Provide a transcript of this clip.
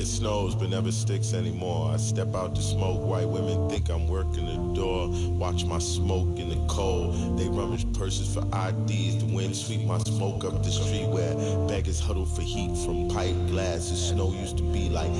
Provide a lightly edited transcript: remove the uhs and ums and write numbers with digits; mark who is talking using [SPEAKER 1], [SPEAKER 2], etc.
[SPEAKER 1] It snows but never sticks anymore. I step out to smoke, white women think I'm working the door. Watch my smoke in the cold. They rummage purses for IDs. The wind sweep my smoke up the street where beggars huddle for heat from pipe glasses. Snow used to be like